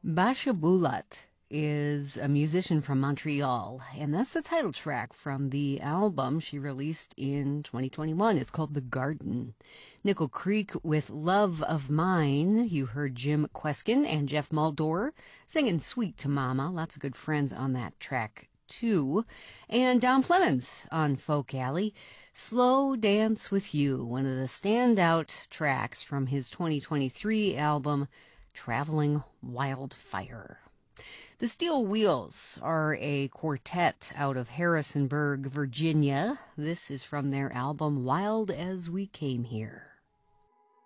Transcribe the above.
Basha Bulat is a musician from Montreal, and that's the title track from the album she released in 2021. It's called The Garden. Nickel Creek with Love of Mine. You heard Jim Queskin and Jeff Muldor singing Sweet to Mama. Lots of good friends on that track, too. And Don Flemons on Folk Alley. Slow Dance with You, one of the standout tracks from his 2023 album, Traveling Wildfire. The Steel Wheels are a quartet out of Harrisonburg, Virginia. This is from their album Wild as We Came Here.